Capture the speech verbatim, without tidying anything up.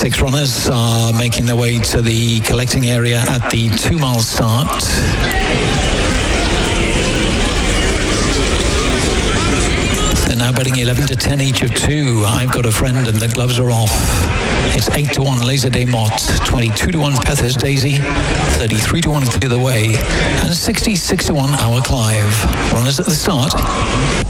Six runners are making their way to the collecting area at the two-mile start. They're now betting eleven to ten each of two. I've Got a Friend, and the gloves are off. It's eight to one Laser Day Mott, twenty-two to one Pether's Daisy, thirty-three to one Clear the Way, and sixty-six to one Our Clive. Runners at the start.